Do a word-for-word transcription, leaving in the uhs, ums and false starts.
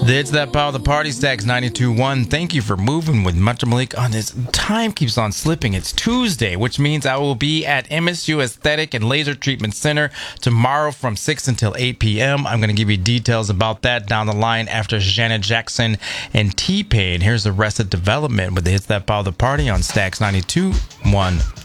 It's that power of the party, Stacks ninety-two point one. Thank you for moving with Metro Malik on this. Time keeps on slipping. It's Tuesday, which means I will be at M S U Aesthetic and Laser Treatment Center tomorrow from six until eight p.m. I'm going to give you details about that down the line after Janet Jackson and T-Pain. Here's Arrested Development with the Hits That Power of the Party on Stacks ninety-two point one.